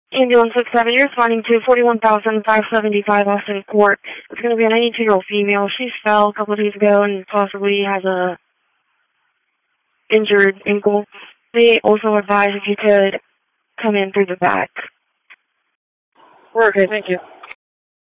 Ambulance 67, you're responding to 41,575 Austin Court. It's going to be a 92-year-old female. She fell a couple of days ago and possibly has a injured ankle. They also advise if you could come in through the back. We're okay, thank you.